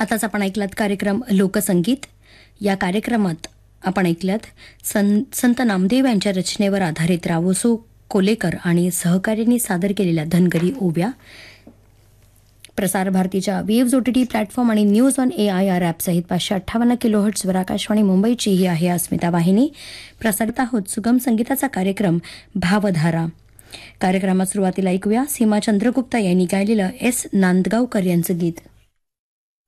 आताच आपण ऐकलात कार्यक्रम लोकसंगीत. या कार्यक्रमात आपण ऐकल्यात संत नामदेव यांच्या रचनेवर आधारित रावोसो कोलेकर आणि सहकार्यांनी सादर केलेल्या धनगरी ओव्या. प्रसार भारतीच्या वेव्ज OTT प्लॅटफॉर्म आणि न्यूज ऑन AIR ॲपसहित 558 किलोहर्ट्झवर आकाशवाणी मुंबईची ही आहे अस्मिता वाहिनी. प्रसारित आहोत सुगम संगीताचा कार्यक्रम भावधारा. कार्यक्रमात सुरुवातीला ऐकूया सीमा चंद्रगुप्ता यांनी गायलेलं S. नांदगावकर यांचं गीत.